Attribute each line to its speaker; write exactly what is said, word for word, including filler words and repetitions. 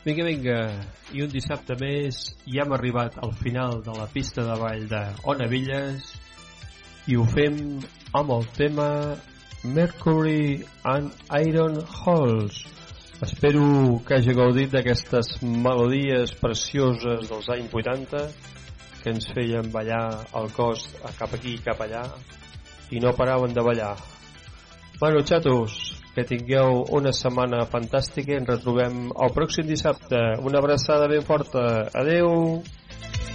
Speaker 1: Vinga, vinga, i un dissabte més i hem arribat al final de la pista de ball de Onavilles i ho fem amb el tema Mercury and Iron Halls. Espero que hagi gaudit d'aquestes melodies precioses dels anys vuitanta que ens feien ballar el cos cap aquí i cap allà i no paraven de ballar. Bueno, xatos, que tingueu una setmana fantàstica i ens retrobem el pròxim dissabte. Una abraçada ben forta. Adeu!